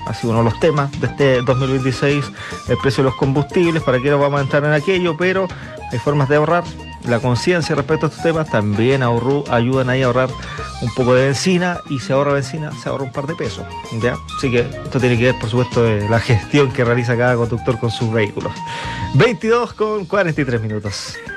ha sido uno de los temas de este 2026, el precio de los combustibles. ¿Para qué nos vamos a entrar en aquello? Pero hay formas de ahorrar. La conciencia respecto a estos temas también ayudan ahí a ahorrar un poco de benzina, y se ahorra benzina, se ahorra un par de pesos, ¿ya? Así que esto tiene que ver, por supuesto, de la gestión que realiza cada conductor con sus vehículos. 22:43.